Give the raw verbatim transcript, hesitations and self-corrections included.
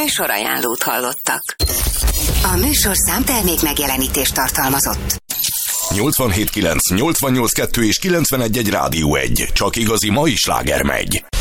Műsorajánlót hallottak. A műsorszám termék megjelenítést tartalmazott. nyolcvanhét kilenc, nyolcvannyolc kettő és kilencvenegy egy Rádió egy. Csak igazi mai sláger megy.